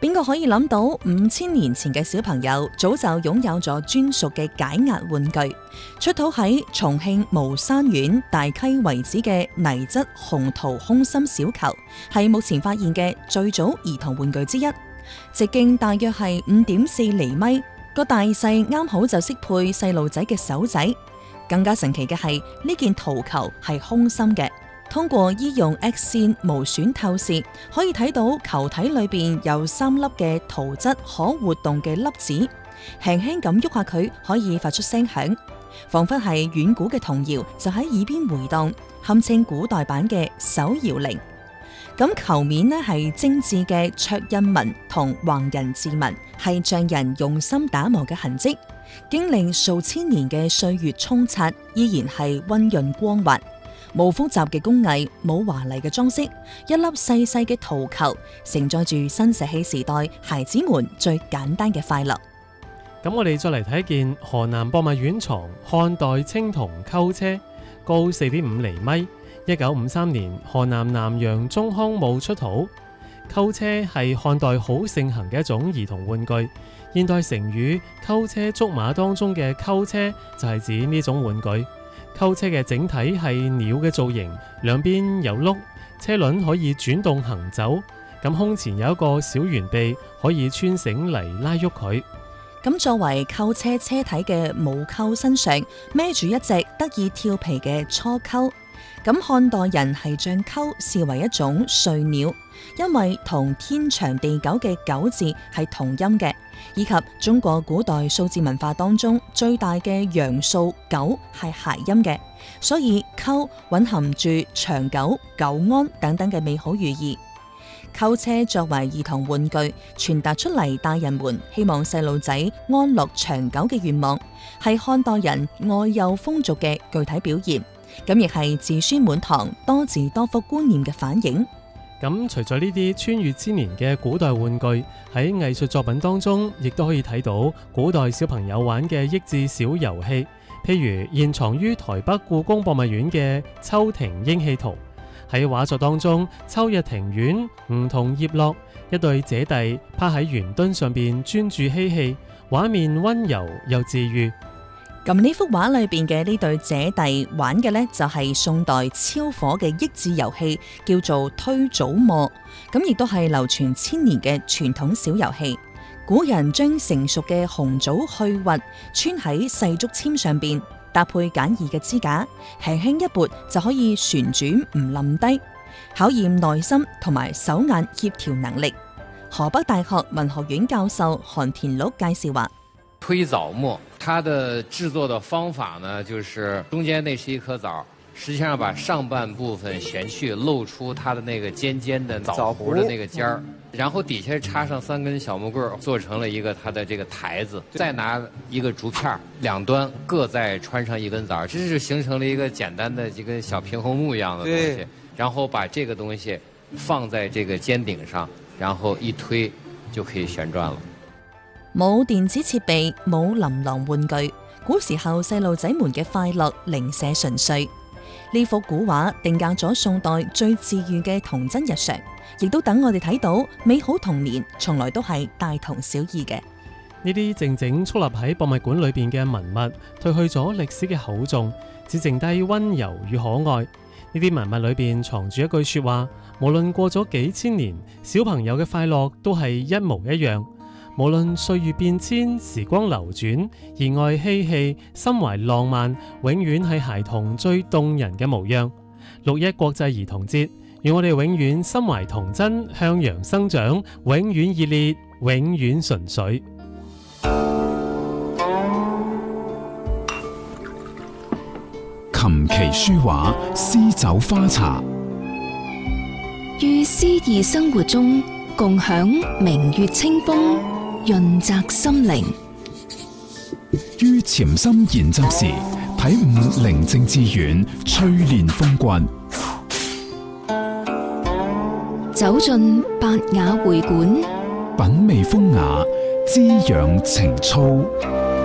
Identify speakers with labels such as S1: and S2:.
S1: 邊個可以諗到5000年前嘅小朋友早就擁有咗專屬嘅解壓玩具？出土喺重慶巫山縣大溪遺址嘅泥質紅桃空心小球，係目前發現嘅最早兒童玩具之一，直徑大約係5.4厘米，個大細啱好就適配細路仔嘅手仔。更加神奇嘅係呢件桃球係空心嘅。通過醫用 X 線無損透視，可以睇到球體裏邊有3粒嘅桃質可活動嘅粒子，輕輕咁喐下佢，可以發出聲響，仿佛係遠古嘅童謠就喺耳邊回蕩，堪稱古代版嘅手搖鈴。咁球面呢係精緻嘅卓印紋同橫人字紋，係匠人用心打磨嘅痕跡，經歷數千年嘅歲月沖刷，依然係溫潤光滑。冇複雜嘅工藝，冇華麗嘅裝飾，一粒細細嘅桃球，承載住新石器時代孩子們最簡單嘅快樂。
S2: 咁我哋再嚟睇一件河南博物院藏漢代青銅溝車，高4.5厘米，1953年河南南陽中康墓出土。溝車係漢代好盛行嘅一種兒童玩具，現代成語溝車捉馬當中嘅溝車就係指呢種玩具。溝車嘅整體係鳥嘅造型，兩邊有轆，車輪可以轉動行走。咁胸前有一個小圓臂，可以穿繩嚟拉喐佢。
S1: 咁作為溝車車體嘅母溝身上孭住一隻得意調皮嘅雛鳩。咁漢代人係將鳩視為一種瑞鳥，因為同天長地久嘅久字係同音嘅，以及中國古代數字文化當中最大嘅陽數9係諧音嘅，所以鳩蘊含住長久、久安等等嘅美好寓意。溝車作為兒童玩具，傳達出嚟大人們希望細路仔安樂長久嘅願望，係漢代人愛幼風俗嘅具體表現。咁亦係子孫滿堂、多子多福觀念嘅反映。
S2: 咁除咗呢啲穿越千年嘅古代玩具，喺藝術作品當中，亦都可以睇到古代小朋友玩嘅益智小遊戲，譬如現藏於台北故宮博物院嘅秋庭鷹戲圖。喺畫作當中，秋日庭院，梧桐葉落，一對姐弟趴喺圓墩上邊專注嬉戲，畫面溫柔又治愈。
S1: 咁呢幅畫裏邊嘅呢對姐弟玩嘅呢，就係宋代超火嘅益智遊戲，叫做推棗磨。咁亦都係流傳千年嘅傳統小遊戲。古人將成熟嘅紅棗去核，穿喺細竹籤上邊，搭配簡易嘅支架，輕輕一撥就可以旋轉唔冧低，考驗耐心同埋手眼協調能力。河北大學文學院教授韓田祿介紹話：
S3: 推棗磨，它的製作的方法呢，就是中間那是一顆棗，實際上把上半部分旋去，露出它的那個尖尖的棗核的那個尖兒，然後底下插上3根小木棍，做成了一個它的這個台子，再拿一個竹片，兩端各再穿上1根棗，這是形成了一個簡單的一個小平衡木一樣的東西，然後把這個東西放在這個尖頂上，然後一推就可以旋轉了。
S1: 冇電子設備，冇琳琅玩具，古時候細路仔們嘅快樂零舍純粹。呢幅古畫定格咗宋代最治愈嘅童真日常，亦都等我哋睇到美好童年從來都係大同小異嘅。
S2: 呢啲靜靜矗立喺博物館裏邊嘅文物，褪去咗歷史嘅厚重，只剩低溫柔與可愛。呢啲文物裏邊藏住一句說話：無論過咗幾千年，小朋友嘅快樂都係一模一樣。無論歲月變遷，時光流轉，熱愛嬉戲，心懷浪漫，永遠係孩童最動人嘅模樣。6·1國際兒童節，願我哋永遠心懷童真，向陽生長，永遠熱烈，永遠純粹。
S4: 琴棋書畫詩酒花茶，
S5: 於詩意生活中共享明月清風，潤澤心靈。
S4: 於潛心研習時，體悟寧靜致遠，淬煉風骨。
S5: 走進百雅會館，
S4: 品味風雅，滋養情操。